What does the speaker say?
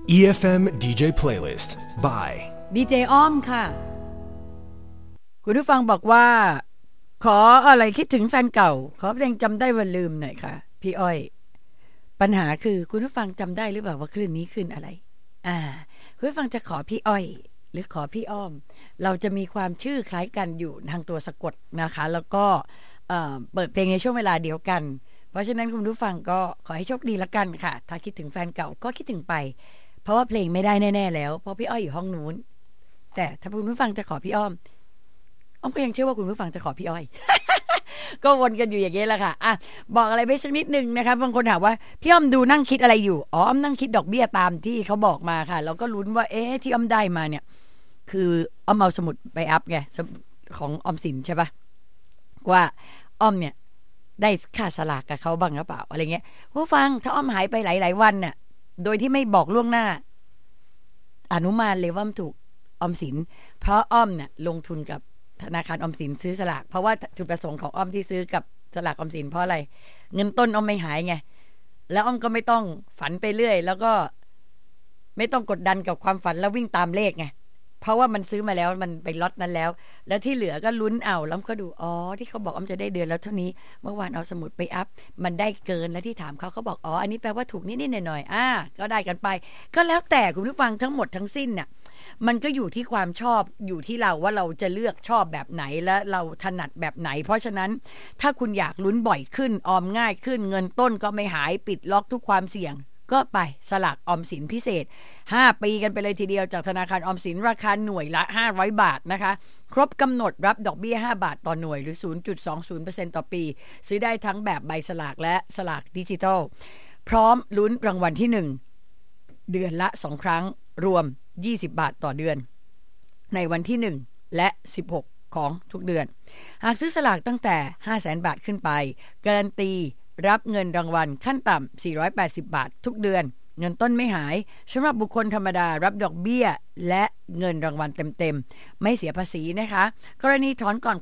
EFM DJ Playlist by ดีเจอ้อมค่ะคุณผู้ฟังบอกว่าขออะไรคิดถึงแฟนเก่าขอเพลงจำได้วันลืมหน่อยค่ะพี่อ้อยปัญหาคือคุณผู้ฟังจำได้หรือเปล่าว่าคลื่นนี้คลื่นอะไรคุณผู้ฟังจะขอพี่อ้อยหรือขอพี่อ้อมเราจะมีความชื่อคล้ายกันอยู่ทางตัวสะกดนะคะแล้วก็เปิดเพลงในช่วงเวลาเดียวกันเพราะฉะนั้นคุณผู้ฟังก็ขอให้โชคดีละกันค่ะถ้าคิดถึงแฟนเก่าก็คิดถึงไปเพราะว่าเพลงไม่ได้แน่ๆแล้วเพราะพี่อ้อยอยู่ห้องนู้นแต่ถ้าคุณผู้ฟังจะขอพี่อ้อมก็ยังเชื่อว่าคุณผู้ฟังจะขอพี่อ้อย ก็วนกันอยู่อย่างนี้แหละค่ะบอกอะไรไปสักนิดนึงนะคะบางคนถามว่าพี่อ้อมดูนั่งคิดอะไรอยู่อ้อมนั่งคิดดอกเบี้ยตามที่เขาบอกมาค่ะแล้วก็ลุ้นว่าที่อ้อมได้มาเนี่ยคืออ้อมเอาสมุดไปอัพไงของออมสินใช่ปะว่าอ้อมเนี่ยได้ค่าสลากกับเขาบ้างหรือเปล่าอะไรเงี้ยผู้ฟังถ้าอ้อมหายไปหลายๆวันน่ะโดยที่ไม่บอกล่วงหน้าอนุมานเลยว่ามันถูกออมสินเพราะอ้อมเนี่ยลงทุนกับธนาคารออมสินซื้อสลากเพราะว่าจุดประสงค์ของอ้อมที่ซื้อกับสลากออมสินเพราะอะไรเงินต้นอ้อมไม่หายไงแล้วอ้อมก็ไม่ต้องฝันไปเรื่อยแล้วก็ไม่ต้องกดดันกับความฝันแล้ววิ่งตามเลขไงเพราะว่ามันซื้อมาแล้วมันไปล็อตนั้นแล้วที่เหลือก็ลุ้นเอาแล้วก็ดูที่เขาบอกอ้อมจะได้เดือนแล้วเท่านี้เมื่อวานเอาสมุดไปอัพมันได้เกินแล้วที่ถามเขาบอกอันนี้แปลว่าถูกนิดๆหน่อยๆก็ได้กันไปก็แล้วแต่คุณผู้ฟังทั้งหมดทั้งสิ้นเนี่ยมันก็อยู่ที่ความชอบอยู่ที่เราว่าเราจะเลือกชอบแบบไหนและเราถนัดแบบไหนเพราะฉะนั้นถ้าคุณอยากลุ้นบ่อยขึ้นออมง่ายขึ้นเงินต้นก็ไม่หายปิดล็อกทุกความเสี่ยงก็ไปสลากออมสินพิเศษ5ปีกันไปเลยทีเดียวจากธนาคารออมสินราคาหน่วยละ500บาทนะคะครบกำหนดรับดอกเบี้ย5บาทต่อหน่วยหรือ 0.20% ต่อปีซื้อได้ทั้งแบบใบสลากและสลากดิจิทัลพร้อมลุ้นรางวัลที่1เดือนละ2ครั้งรวม20บาทต่อเดือนในวันที่1และ16ของทุกเดือนหากซื้อสลากตั้งแต่ 500,000 บาทขึ้นไปการันตีรับเงินรางวัลขั้นต่ำ480บาททุกเดือนเงินต้นไม่หายสำหรับบุคคลธรรมดารับดอกเบี้ยและเงินรางวัลเต็มๆไม่เสียภาษีนะคะกรณีถอนก่อน